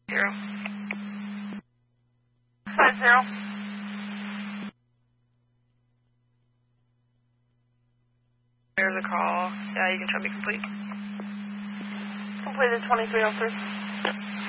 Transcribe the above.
0. 50. There's a call. Yeah, you can try to be complete. Completed 2303.